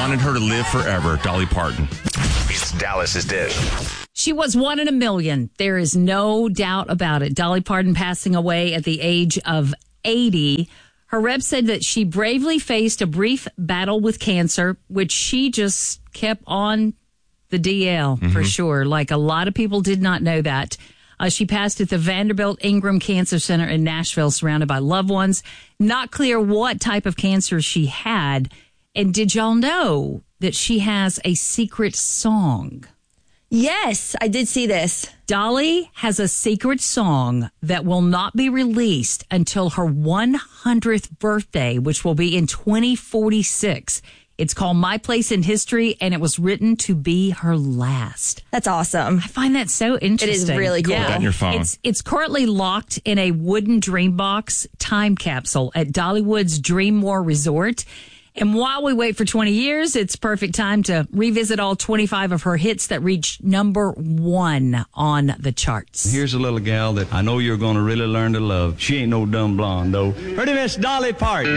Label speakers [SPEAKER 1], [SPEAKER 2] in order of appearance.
[SPEAKER 1] wanted her to live forever, Dolly Parton.
[SPEAKER 2] It's Dallas's Dish.
[SPEAKER 3] She was 1 in a million. There is no doubt about it. Dolly Parton passing away at the age of 80. Her rep said that she bravely faced a brief battle with cancer, which she just kept on the DL for sure. Like a lot of people did not know that. She passed at the Vanderbilt Ingram Cancer Center in Nashville, surrounded by loved ones. Not clear what type of cancer she had. And did y'all know that she has a secret song?
[SPEAKER 4] Yes, I did see this.
[SPEAKER 3] Dolly has a secret song that will not be released until her 100th birthday, which will be in 2046. It's called My Place in History, and it was written to be her last.
[SPEAKER 4] That's awesome.
[SPEAKER 3] I find that so interesting.
[SPEAKER 4] It is really cool.
[SPEAKER 1] Put that in your phone.
[SPEAKER 3] It's currently locked in a wooden Dreambox time capsule at Dollywood's Dreammore Resort. And while we wait for 20 years, it's perfect time to revisit all 25 of her hits that reached number 1 on the charts.
[SPEAKER 5] Here's a little gal that I know you're going to really learn to love. She ain't no dumb blonde, though. Pretty Miss Dolly Parton.